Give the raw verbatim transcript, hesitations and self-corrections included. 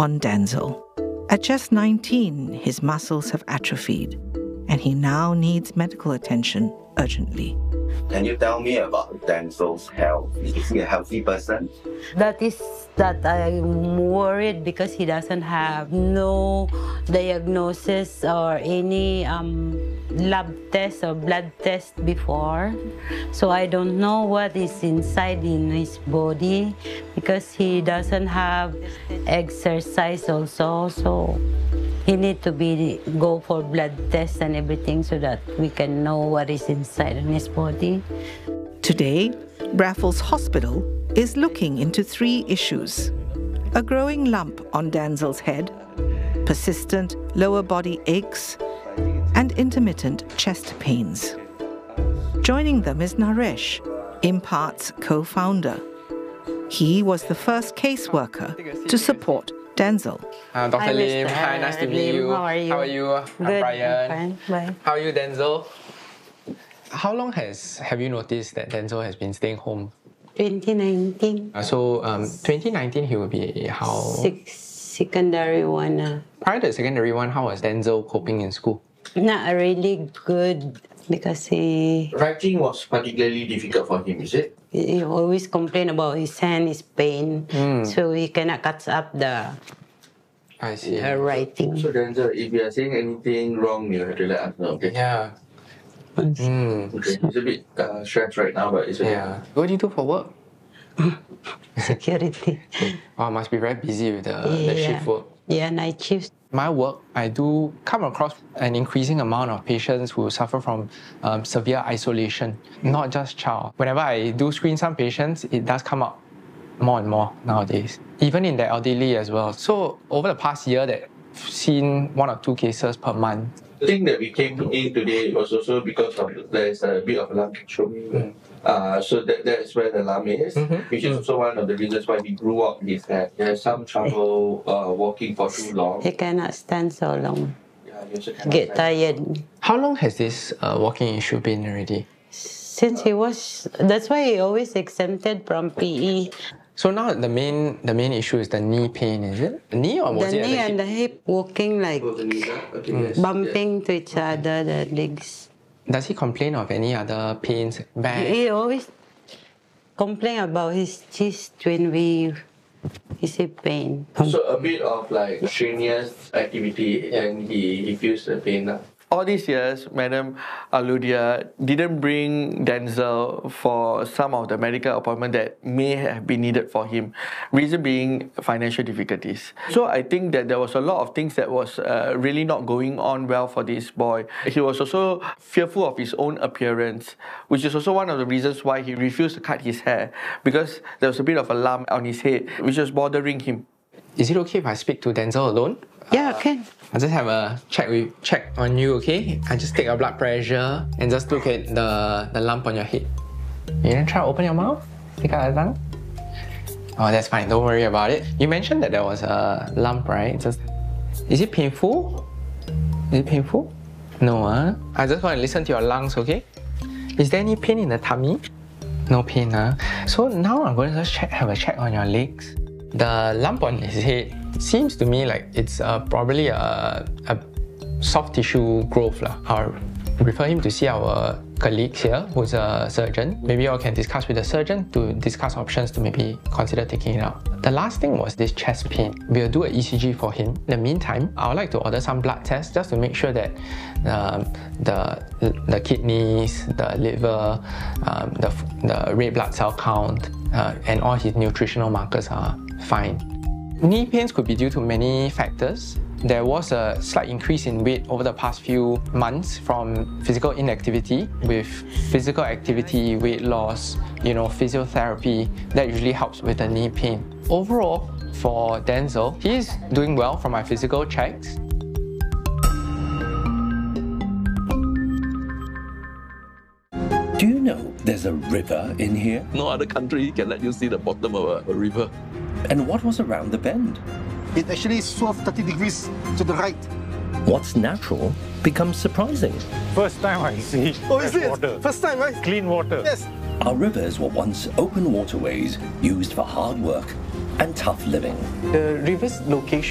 on Denzel. At just nineteen, his muscles have atrophied, and he now needs medical attention urgently. Can you tell me about Denzel's health? Is he a healthy person? That is that I'm worried because he doesn't have no diagnosis or any um, lab test or blood test before. So I don't know what is inside in his body because he doesn't have exercise also. So he need to be go for blood tests and everything so that we can know what is inside in his body. Today, Raffles Hospital is looking into three issues: a growing lump on Denzel's head, persistent lower body aches, and intermittent chest pains. Joining them is Naresh, Impart's co-founder. He was the first caseworker to support Denzel. Uh, Doctor Hi, Lim, Mister hi, nice to meet Lim. you. How are you? How are you? I'm Good, Brian. I'm fine. Bye. How are you, Denzel? How long has have you noticed that Denzel has been staying home? twenty nineteen. Uh, so, um, twenty nineteen he will be how? Six secondary one. Uh, Prior to the secondary one, how was Denzel coping in school? not really good because he, Writing was particularly difficult for him, is it? he always complain about his hand, his pain. Mm. So he cannot catch up the, I see. the writing. So Denzel, if you are saying anything wrong, you have to let us know, okay? Yeah. Mm. Okay, he's a bit uh, stressed right now, but it's okay. Yeah. What do you do for work? Security. Oh, must be very busy with the, the Yeah. shift work. Yeah, night shifts. My work, I do come across an increasing amount of patients who suffer from um, severe isolation, not just child. Whenever I do screen some patients, it does come up more and more nowadays, even in the elderly as well. So over the past year, that I've seen one or two cases per month. The thing that we came in today was also because of there's a bit of lump showing. Mm. Uh, so that that's where the lump is, Mhm. which is also one of the reasons why he grew up his hair. He has some trouble uh, walking for too long. He cannot stand so long. Yeah, he also cannot Get stand. tired. How long has this uh, walking issue been already? Since he was, that's why he always exempted from P E. So now the main the main issue is the knee pain, is it? The knee or was The it at knee the and hip? the hip walking like Oh, the knee, huh? Okay, yes, bumping to each other, the legs. Does he complain of any other pains? Back? He always complain about his chest when we he say pain. yes. So a bit of like strenuous activity, and he, he feels the pain. Huh? All these years, Madam Aludia didn't bring Denzel for some of the medical appointment that may have been needed for him. Reason being financial difficulties. So I think that there was a lot of things that was uh, really not going on well for this boy. He was also fearful of his own appearance, which is also one of the reasons why he refused to cut his hair, because there was a bit of a lump on his head, which was bothering him. Is it okay if I speak to Denzel alone? Yeah, okay. I'll just have a check with check on you, okay? I just take your blood pressure and just look at the, the lump on your head. You want to try to open your mouth? Take out the tongue? Oh, that's fine. Don't worry about it. You mentioned that there was a lump, right? Just is it painful? Is it painful? No, huh? I just want to listen to your lungs, okay? Is there any pain in the tummy? No pain, huh? So now I'm going to just check, have a check on your legs. The lump on his head seems to me like it's uh, probably a, a soft tissue growth. Lah. I'll refer him to see our colleagues here who's a surgeon. Maybe I can discuss with the surgeon to discuss options to maybe consider taking it out. The last thing was this chest pain. We'll do an E C G for him. In the meantime, I would like to order some blood tests just to make sure that um, the, the kidneys, the liver, um, the, the red blood cell count, uh, and all his nutritional markers are fine. Knee pains could be due to many factors. There was a slight increase in weight over the past few months from physical inactivity. With physical activity, weight loss, you know, physiotherapy, that usually helps with the knee pain. Overall, for Denzel, he is doing well from my physical checks. Do you know there's a river in here? No other country can let you see the bottom of a, a river. And what was around the bend? It actually swerved thirty degrees to the right. What's natural becomes surprising. First time I see Oh, is fresh it? water. First time, right? Clean water. Yes. Our rivers were once open waterways used for hard work and tough living. The river's location